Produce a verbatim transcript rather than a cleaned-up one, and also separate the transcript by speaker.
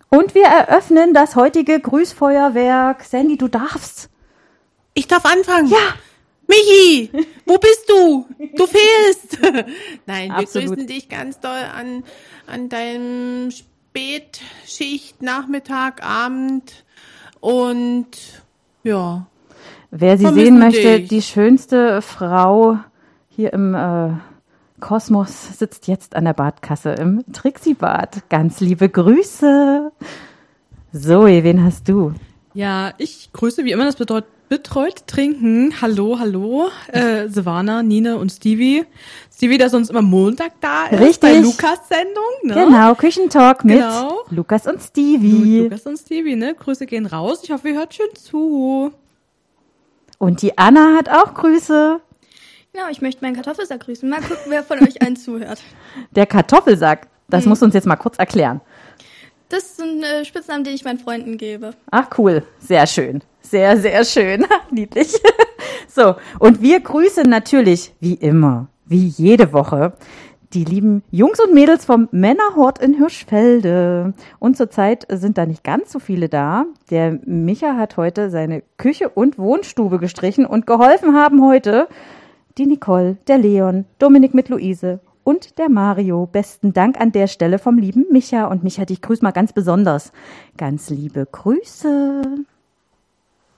Speaker 1: Und wir eröffnen das heutige Grüßfeuerwerk. Sandy, du darfst.
Speaker 2: Ich darf anfangen.
Speaker 1: Ja.
Speaker 2: Michi, wo bist du? Du fehlst. Nein, wir
Speaker 1: Absolut.
Speaker 2: grüßen dich ganz doll an, an deinem Spätschicht, Nachmittag, Abend und ja.
Speaker 1: Wer sie
Speaker 2: Vermissen
Speaker 1: sehen möchte,
Speaker 2: dich.
Speaker 1: die schönste Frau hier im äh, Kosmos sitzt jetzt an der Badkasse im Trixie-Bad. Ganz liebe Grüße. Zoe, wen hast du?
Speaker 3: Ja, ich grüße wie immer das Betreut, betreut Trinken. Hallo, hallo, äh, Silvana, Nine und Stevie. Stevie, der sonst immer Montag da ist.
Speaker 1: Richtig.
Speaker 3: Bei Lukas Sendung, ne?
Speaker 1: Genau, Küchentalk mit
Speaker 3: Genau.
Speaker 1: Lukas und Stevie.
Speaker 3: Lukas und Stevie, ne? Grüße gehen raus. Ich hoffe, ihr hört schön zu.
Speaker 1: Und die Anna hat auch Grüße.
Speaker 4: Genau, ich möchte meinen Kartoffelsack grüßen. Mal gucken, wer von euch einen zuhört.
Speaker 1: Der Kartoffelsack, das
Speaker 4: Hm.
Speaker 1: musst du uns jetzt mal kurz erklären.
Speaker 4: Das sind äh, Spitznamen, die ich meinen Freunden gebe.
Speaker 1: Ach cool, sehr schön. Sehr, sehr schön. Niedlich. So, und wir grüßen natürlich, wie immer, wie jede Woche, die lieben Jungs und Mädels vom Männerhort in Hirschfelde. Und zurzeit sind da nicht ganz so viele da. Der Micha hat heute seine Küche und Wohnstube gestrichen und geholfen haben heute die Nicole, der Leon, Dominik mit Luise und der Mario. Besten Dank an der Stelle vom lieben Micha. Und Micha, dich grüß mal ganz besonders. Ganz liebe Grüße.